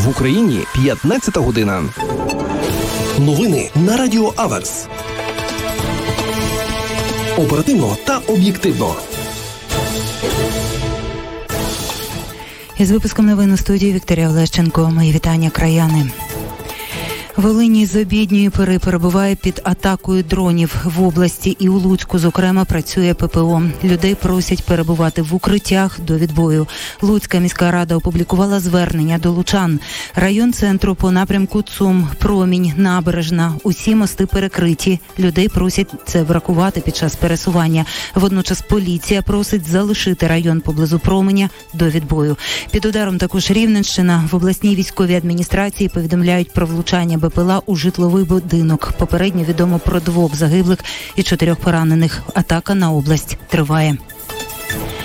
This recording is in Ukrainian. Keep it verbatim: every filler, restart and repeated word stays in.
В Україні п'ятнадцята година. Новини на Радіо Аверс. Оперативно та об'єктивно. Із випуском новин у студії Вікторія Олещенко. Мої вітання, краяни. Волині з обідньої пори перебуває під атакою дронів. В області і у Луцьку, зокрема, працює ППО. Людей просять перебувати в укриттях до відбою. Луцька міська рада опублікувала звернення до лучан. Район центру по напрямку ЦУМ, Промінь, Набережна. Усі мости перекриті. Людей просять це врахувати під час пересування. Водночас поліція просить залишити район поблизу Променя до відбою. Під ударом також Рівненщина. В обласній військовій адміністрації повідомляють про влучання БПЛА у житловий будинок. Попередньо відомо про двох загиблих і чотирьох поранених. Атака на область триває.